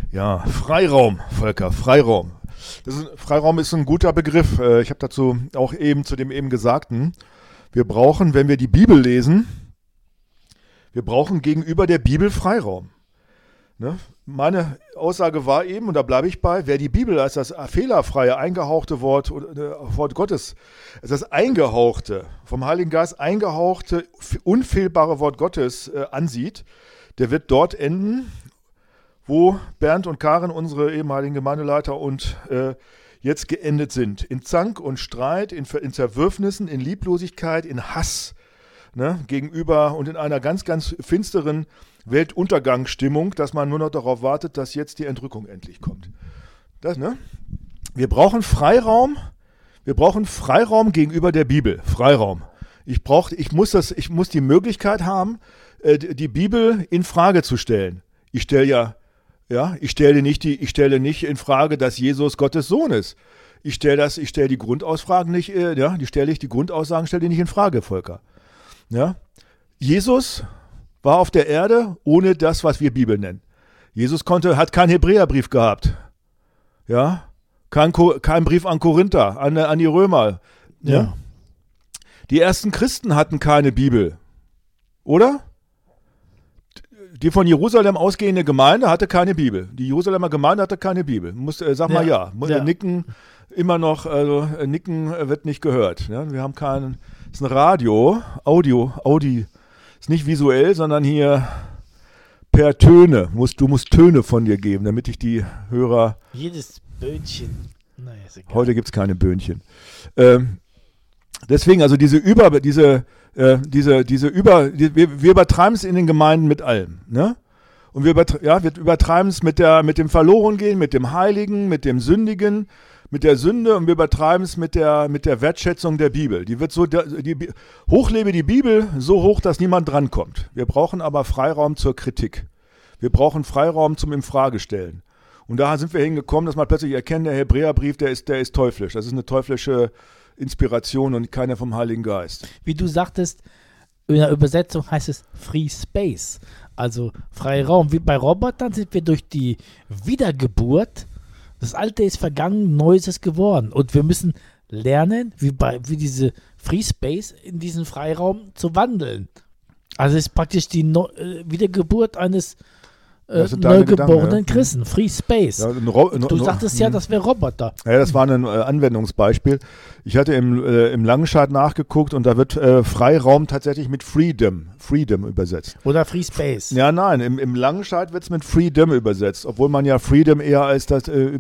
Ja, Freiraum, Volker, Freiraum. Freiraum ist ein guter Begriff. Ich habe dazu auch eben zu dem eben Gesagten. Wir brauchen, wenn wir die Bibel lesen, wir brauchen gegenüber der Bibel Freiraum. Ne? Meine Aussage war eben, und da bleibe ich bei, wer die Bibel als das fehlerfreie, eingehauchte Wort Gottes, als das eingehauchte, vom Heiligen Geist eingehauchte, unfehlbare Wort Gottes ansieht, der wird dort enden, wo Bernd und Karin, unsere ehemaligen Gemeindeleiter, und jetzt geendet sind. In Zank und Streit, in Zerwürfnissen, in Lieblosigkeit, in Hass, ne, gegenüber und in einer ganz, ganz finsteren Weltuntergangsstimmung, dass man nur noch darauf wartet, dass jetzt die Entrückung endlich kommt. Ne? Wir brauchen Freiraum gegenüber der Bibel. Freiraum. Ich muss die Möglichkeit haben, die Bibel in Frage zu stellen. Ich stelle nicht in Frage, dass Jesus Gottes Sohn ist. Die Grundaussagen stelle ich nicht in Frage, Volker. Ja? Jesus war auf der Erde ohne das, was wir Bibel nennen. Jesus hat keinen Hebräerbrief gehabt. Ja? Kein Brief an Korinther, an die Römer. Ja? Die ersten Christen hatten keine Bibel. Oder? Die von Jerusalem ausgehende Gemeinde hatte keine Bibel. Die Jerusalemer Gemeinde hatte keine Bibel. Sag mal ja. Nicken immer noch, Nicken wird nicht gehört. Ja? Wir haben ist ein Radio, Audio, ist nicht visuell, sondern hier per Töne. Du musst Töne von dir geben, damit ich die Hörer... Jedes Böhnchen. Naja, ist egal. Heute gibt es keine Böhnchen. Deswegen, also wir übertreiben es in den Gemeinden mit allem, ne? Und wir übertreiben es mit dem Verlorengehen, mit dem Heiligen, mit dem Sündigen, mit der Sünde, und wir übertreiben es mit der Wertschätzung der Bibel. Hochlebe die Bibel so hoch, dass niemand drankommt. Wir brauchen aber Freiraum zur Kritik. Wir brauchen Freiraum zum Infragestellen. Und da sind wir hingekommen, dass man plötzlich erkennt, der Hebräerbrief, der ist teuflisch. Das ist eine teuflische Inspiration und keine vom Heiligen Geist. Wie du sagtest, in der Übersetzung heißt es Free Space, also Freiraum. Wie bei Robotern sind wir durch die Wiedergeburt, das Alte ist vergangen, Neues ist geworden. Und wir müssen lernen, wie diese Free Space in diesen Freiraum zu wandeln. Also es ist praktisch die Wiedergeburt eines neugeborenen Christen, Free Space. Ja, du sagtest ja, das wäre Roboter. Ja, das war ein Anwendungsbeispiel. Ich hatte im Langenscheid nachgeguckt, und da wird Freiraum tatsächlich mit Freedom übersetzt. Oder Free Space. Ja, nein, im Langenscheid wird es mit Freedom übersetzt, obwohl man ja Freedom eher als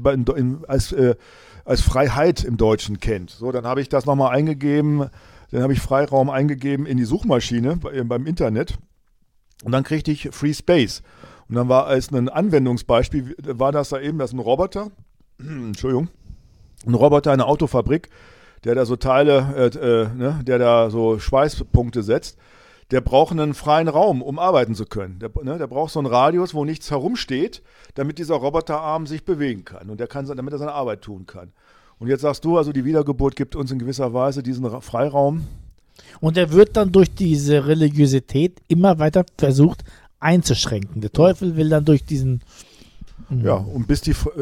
Freiheit im Deutschen kennt. So, dann habe ich das nochmal eingegeben, dann habe ich Freiraum eingegeben in die Suchmaschine beim Internet, und dann kriegte ich Free Space. Und dann war als ein Anwendungsbeispiel, das ist ein Roboter, Entschuldigung, ein Roboter in einer Autofabrik, der da so Teile, der da so Schweißpunkte setzt. Der braucht einen freien Raum, um arbeiten zu können. Der braucht so einen Radius, wo nichts herumsteht, damit dieser Roboterarm sich bewegen kann und damit er seine Arbeit tun kann. Und jetzt sagst du, also die Wiedergeburt gibt uns in gewisser Weise diesen Freiraum. Und er wird dann durch diese Religiosität immer weiter versucht einzuschränken. Der Teufel will dann durch diesen... Ja, und bis die